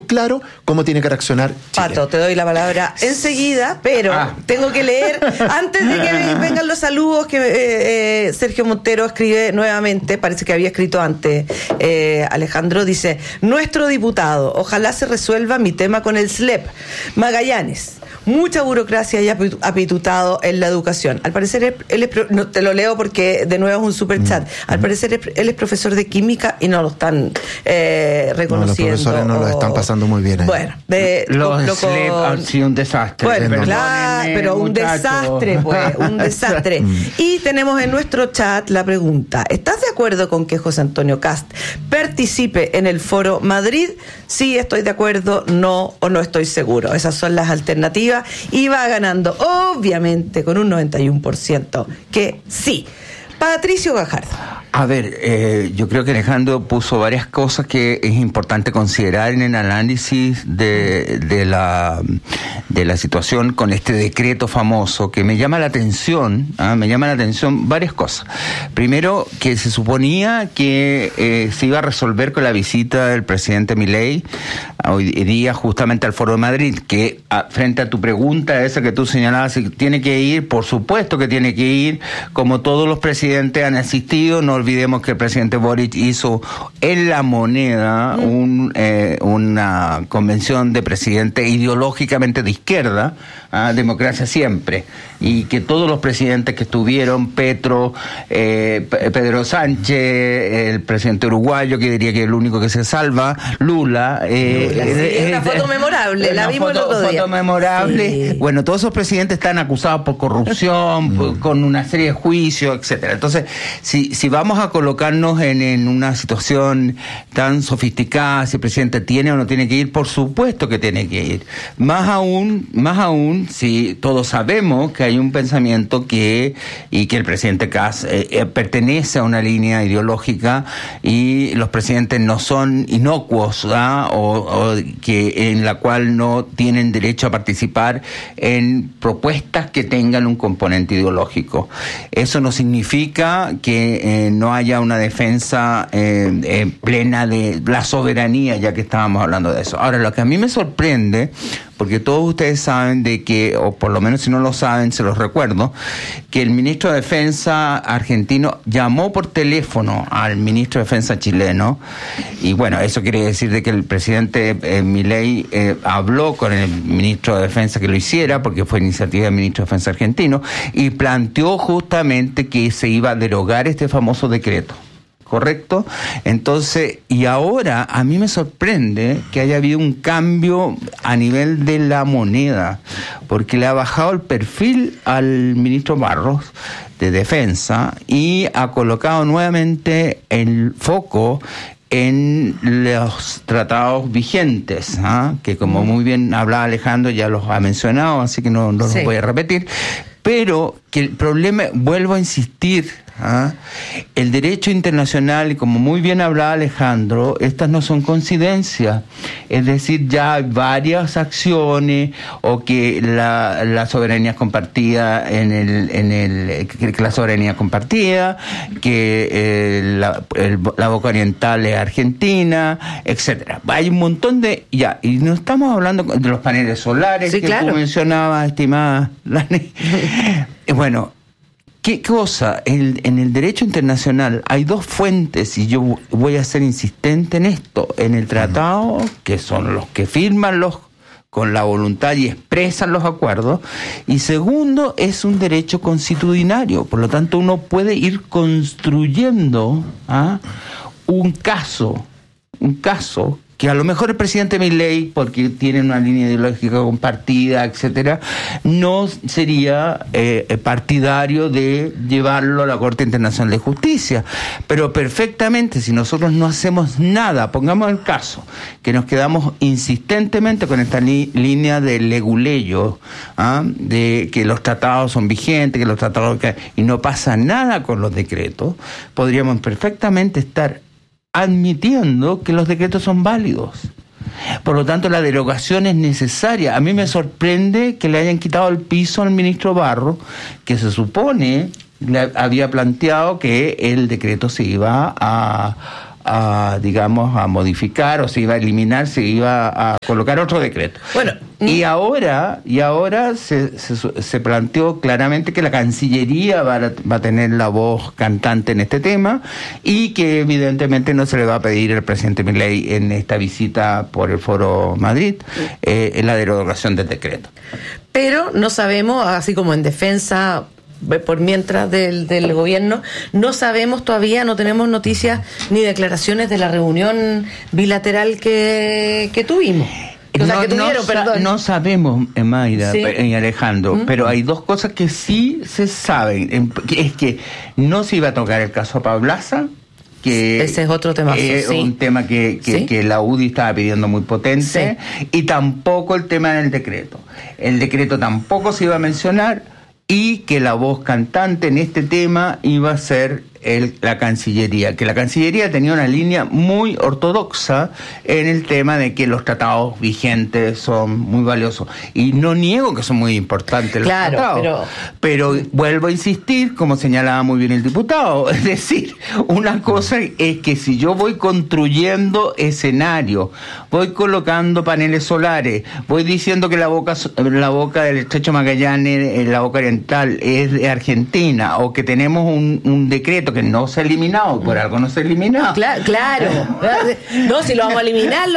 claro cómo tiene que reaccionar Chile. Pato, te doy la palabra enseguida, pero tengo que leer, antes de que vengan los saludos, que Sergio Montero escribe nuevamente, parece que había escrito antes, Alejandro, dice: nuestro diputado, ojalá se resuelva mi tema con el SLEP. Magallanes, mucha burocracia y apitutado en la educación. Al parecer, no, te lo leo porque de nuevo es un superchat. Al parecer, él es profesor de química y no lo están reconociendo. No, los profesores no lo están pasando muy bien ahí. Bueno, los SLEP han sido un desastre. Bueno, claro, pero un desastre, pues, un desastre. Y tenemos en nuestro chat la pregunta: ¿estás de acuerdo con que José Antonio Kast participe en el Foro Madrid? Sí, estoy de acuerdo, no o no estoy seguro. Esas son las alternativas y va ganando, obviamente, con un 91% que sí. Patricio Gajardo. A ver, yo creo que Alejandro puso varias cosas que es importante considerar en el análisis de la situación con este decreto famoso, que me llama la atención, varias cosas. Primero, que se suponía que se iba a resolver con la visita del presidente Milei hoy día justamente al Foro de Madrid, que frente a tu pregunta esa que tú señalabas, si tiene que ir, por supuesto que tiene que ir, como todos los presidentes han asistido. No olvidemos que el presidente Boric hizo en La Moneda una convención de presidente ideológicamente de izquierda, democracia siempre, y que todos los presidentes que estuvieron, Pedro Sánchez, el presidente uruguayo, que diría que es el único que se salva, Lula, es una foto memorable, la vimos el otro día. Foto memorable. Sí. Bueno, todos esos presidentes están acusados por corrupción, con una serie de juicios, etcétera. Entonces, si vamos a colocarnos en una situación tan sofisticada, si el presidente tiene o no tiene que ir, por supuesto que tiene que ir. Más aún si todos sabemos que hay un pensamiento y que el presidente Kast pertenece a una línea ideológica y los presidentes no son inocuos, o que en la cual no tienen derecho a participar en propuestas que tengan un componente ideológico. Eso no significa que no haya una defensa plena de la soberanía, ya que estábamos hablando de eso. Ahora, lo que a mí me sorprende, porque todos ustedes saben de que, o por lo menos si no lo saben, se los recuerdo, que el ministro de Defensa argentino llamó por teléfono al ministro de Defensa chileno, y bueno, eso quiere decir de que el presidente Milei habló con el ministro de Defensa que lo hiciera, porque fue iniciativa del ministro de Defensa argentino, y planteó justamente que se iba a derogar este famoso decreto. ¿Correcto? Entonces, y ahora a mí me sorprende que haya habido un cambio a nivel de La Moneda, porque le ha bajado el perfil al ministro Barros de Defensa y ha colocado nuevamente el foco en los tratados vigentes, que como muy bien hablaba Alejandro, ya los ha mencionado, así que no los voy a repetir, pero que el problema, vuelvo a insistir, el derecho internacional, y como muy bien hablaba Alejandro, estas no son coincidencias, es decir, ya hay varias acciones, o que la soberanía es compartida que la soberanía es compartida, que la boca oriental es argentina, etcétera. Hay un montón y no estamos hablando de los paneles solares, sí, que claro, tú mencionabas, estimada Lani. Bueno, ¿qué cosa? En el derecho internacional hay dos fuentes, y yo voy a ser insistente en esto. En el tratado, que son los que firman con la voluntad y expresan los acuerdos, y segundo, es un derecho consuetudinario. Por lo tanto, uno puede ir construyendo un caso que a lo mejor el presidente Milei, porque tiene una línea ideológica compartida, etcétera, no sería partidario de llevarlo a la Corte Internacional de Justicia. Pero perfectamente, si nosotros no hacemos nada, pongamos el caso, que nos quedamos insistentemente con esta línea de leguleyo, de que los tratados son vigentes, y no pasa nada con los decretos, podríamos perfectamente estar admitiendo que los decretos son válidos. Por lo tanto, la derogación es necesaria. A mí me sorprende que le hayan quitado el piso al ministro Barros, que se supone le había planteado que el decreto se iba a digamos, a modificar o se iba a eliminar, se iba a colocar otro decreto. Bueno, y ahora se planteó claramente que la Cancillería va a tener la voz cantante en este tema y que evidentemente no se le va a pedir al presidente Milei en esta visita por el Foro Madrid la derogación del decreto. Pero no sabemos, así como en defensa por mientras del gobierno, no sabemos todavía, no tenemos noticias ni declaraciones de la reunión bilateral que tuvimos. O sea, que tuvieron, perdón. No sabemos, Mayra, ¿sí? Y Alejandro, pero hay dos cosas que sí se saben. Es que no se iba a tocar el caso Pablaza, que ese es otro tema. Es un tema que la UDI estaba pidiendo muy potente, y tampoco el tema del decreto. El decreto tampoco se iba a mencionar, y que la voz cantante en este tema iba a ser la Cancillería, que la Cancillería tenía una línea muy ortodoxa en el tema de que los tratados vigentes son muy valiosos, y no niego que son muy importantes los tratados, pero vuelvo a insistir, como señalaba muy bien el diputado, es decir, una cosa es que si yo voy construyendo escenario, voy colocando paneles solares, voy diciendo que la boca del Estrecho Magallanes, la boca oriental, es de Argentina, o que tenemos un decreto que no se ha eliminado, por algo no se ha eliminado. Claro. No, si lo vamos a eliminar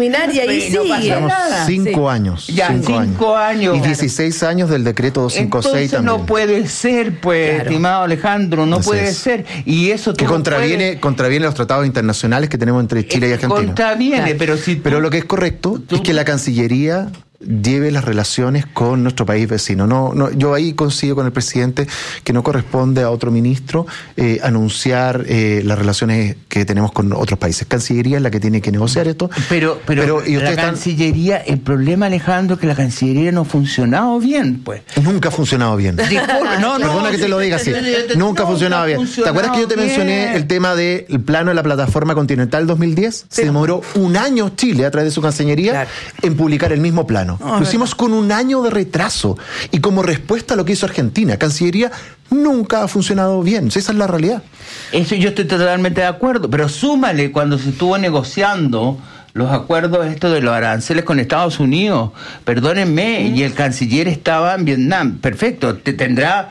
y ahí sigue. Llevamos 5 años. Ya, 5 años. Y 16 años del decreto 256 también. No puede ser, pues, estimado Alejandro, no puede ser. Y eso que contraviene los tratados internacionales que tenemos entre Chile y Argentina. Contraviene, pero lo que es correcto es que la Cancillería lleve las relaciones con nuestro país vecino. No, yo ahí coincido con el presidente que no corresponde a otro ministro anunciar las relaciones que tenemos con otros países. Cancillería es la que tiene que negociar esto. Pero y la Cancillería, el problema, Alejandro, es que la Cancillería no ha funcionado bien, pues. Nunca ha funcionado bien. Perdona que te lo diga así. Nunca ha funcionado bien. ¿Te acuerdas que yo te mencioné el tema del plano de la plataforma continental 2010? Sí. Se demoró un año Chile, a través de su Cancillería, en publicar el mismo plano. Lo hicimos con un año de retraso, y como respuesta a lo que hizo Argentina. Cancillería nunca ha funcionado bien, esa es la realidad. Eso yo estoy totalmente de acuerdo, pero súmale cuando se estuvo negociando los acuerdos estos de los aranceles con Estados Unidos, perdónenme, y el canciller estaba en Vietnam, perfecto, tendrá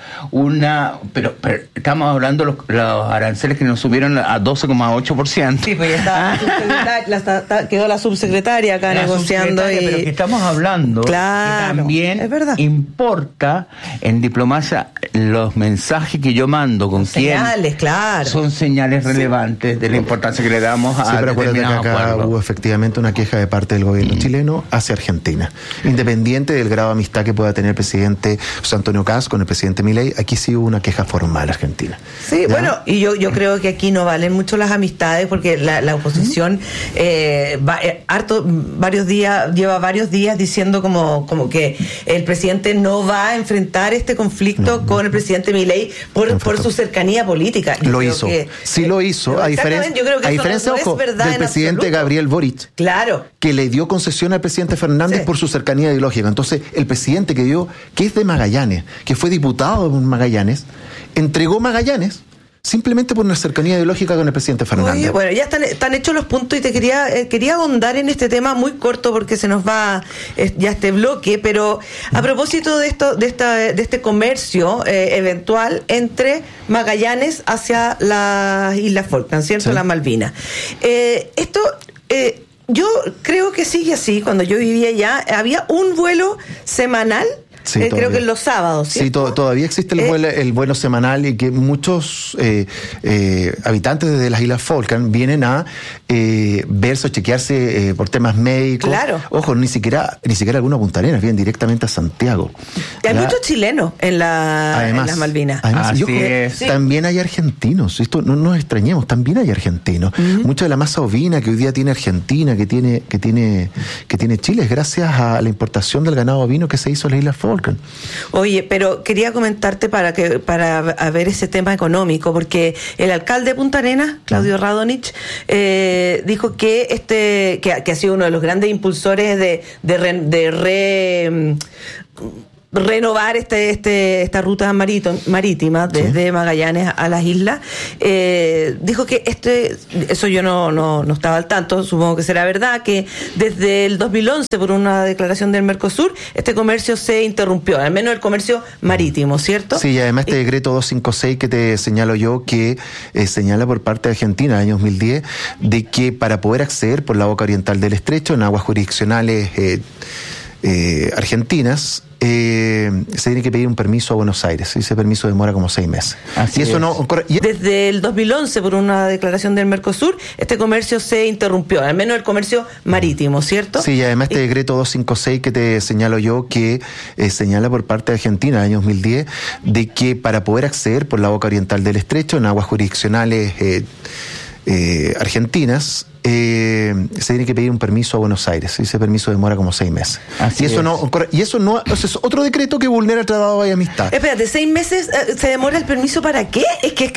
pero estamos hablando de los aranceles que nos subieron a 12,8%. Sí, pues ya está, quedó la subsecretaria acá negociando. Pero que estamos hablando, claro, que también es verdad. Importa en diplomacia los mensajes que yo mando con señales, claro. Son señales relevantes de la importancia que le damos a determinados acuerdos. Hubo efectivamente una queja de parte del gobierno chileno hacia Argentina. Independiente del grado de amistad que pueda tener el presidente José Antonio Kast con el presidente Milei, aquí sí hubo una queja formal argentina. Sí, ¿ya? Bueno, y yo creo que aquí no valen mucho las amistades, porque la oposición lleva varios días diciendo como que el presidente no va a enfrentar este conflicto con el presidente Milei por su cercanía política. Lo hizo, a diferencia del presidente Gabriel Boric, claro, que le dio concesión al presidente Fernández por su cercanía ideológica. Entonces, el presidente que es de Magallanes, que fue diputado de Magallanes, entregó Magallanes simplemente por una cercanía ideológica con el presidente Fernández. Oye, bueno, ya están hechos los puntos, y te quería ahondar en este tema muy corto porque se nos va ya este bloque, pero a propósito de este comercio eventual entre Magallanes hacia las Islas Falkland, ¿cierto? Sí. Las Malvinas. Yo creo que sigue así. Cuando yo vivía allá, había un vuelo semanal. Sí, creo que en los sábados, ¿cierto? Sí, todavía existe el vuelo semanal, y que muchos habitantes de las Islas Falkland vienen a verse o chequearse por temas médicos. Claro. Ojo, ni siquiera algunos Punta Arenas, vienen directamente a Santiago. Y hay muchos chilenos en las Malvinas. Además, también hay argentinos. Esto no nos extrañemos, también hay argentinos. Mucha de la masa ovina que hoy día tiene Argentina, que tiene Chile, es gracias a la importación del ganado ovino que se hizo en las Islas Falkland. Oye, pero quería comentarte para ver ese tema económico, porque el alcalde de Punta Arenas, Claudio Radonich, dijo que ha sido uno de los grandes impulsores de renovar esta ruta marítima desde Magallanes a las islas. Dijo que eso yo no estaba al tanto, supongo que será verdad, que desde el 2011, por una declaración del Mercosur, este comercio se interrumpió, al menos el comercio marítimo, ¿cierto? Sí, y además este decreto 256 que te señalo yo, que señala por parte de Argentina en el año 2010, de que para poder acceder por la boca oriental del estrecho, en aguas jurisdiccionales argentinas, se tiene que pedir un permiso a Buenos Aires, y ese permiso demora como 6 meses. Así y eso es. no Desde el 2011, por una declaración del Mercosur, este comercio se interrumpió, al menos el comercio marítimo, ¿cierto? Sí, y además este decreto 256 que te señalo yo, que señala por parte de Argentina en el año 2010, de que para poder acceder por la boca oriental del estrecho, en aguas jurisdiccionales argentinas, se tiene que pedir un permiso a Buenos Aires, y ese permiso demora como 6 meses. Así y eso es otro decreto que vulnera el Tratado de Amistad. Espérate, 6 meses se demora el permiso, ¿para qué? Es que